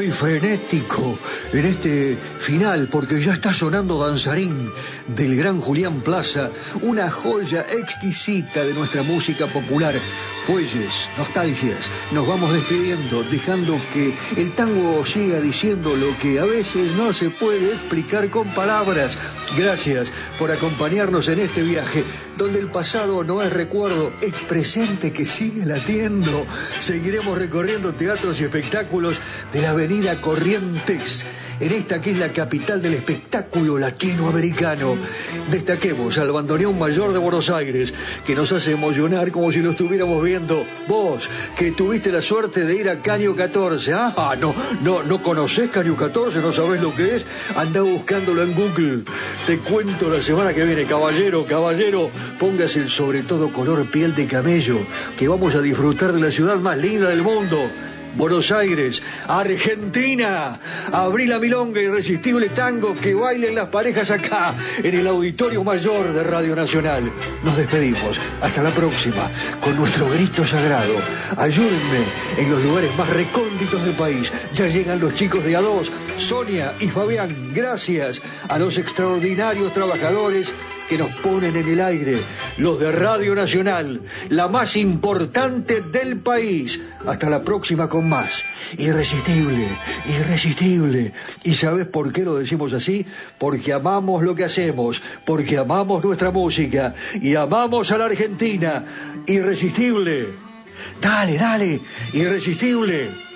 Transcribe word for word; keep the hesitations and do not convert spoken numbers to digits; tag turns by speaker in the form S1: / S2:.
S1: muy frenético en este final, porque ya está sonando Danzarín del gran Julián Plaza, una joya exquisita de nuestra música popular. Fuelles, nostalgias, nos vamos despidiendo, dejando que el tango siga diciendo lo que a veces no se puede explicar con palabras. Gracias por acompañarnos en este viaje, donde el pasado no es recuerdo, es presente que sigue latiendo. Seguiremos recorriendo teatros y espectáculos de la avenida Corrientes, en esta que es la capital del espectáculo latinoamericano. Destaquemos al bandoneón mayor de Buenos Aires, que nos hace emocionar como si lo estuviéramos viendo. Vos, que tuviste la suerte de ir a Caño catorce, ¿ah? Ah, no, no, no conocés Caño catorce, no sabés lo que es, andá buscándolo en Google. Te cuento la semana que viene, caballero, caballero, póngase el sobre todo color piel de camello, que vamos a disfrutar de la ciudad más linda del mundo. Buenos Aires, Argentina. Abrí la milonga, irresistible tango que bailen las parejas acá, en el Auditorio Mayor de Radio Nacional. Nos despedimos. Hasta la próxima, con nuestro grito sagrado. Ayúdenme en los lugares más recónditos del país. Ya llegan los chicos de A dos, Sonia y Fabián. Gracias a los extraordinarios trabajadores que nos ponen en el aire, los de Radio Nacional, la más importante del país. Hasta la próxima con más. Irresistible, irresistible. ¿Y sabes por qué lo decimos así? Porque amamos lo que hacemos, porque amamos nuestra música y amamos a la Argentina. Irresistible. Dale, dale, irresistible.